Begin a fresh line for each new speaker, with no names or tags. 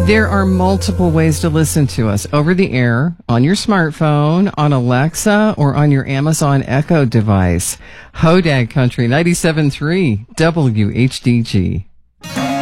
There are multiple ways to listen to us over the air, on your smartphone, on Alexa, or on your Amazon Echo device. Hodag Country 97.3 WHDG.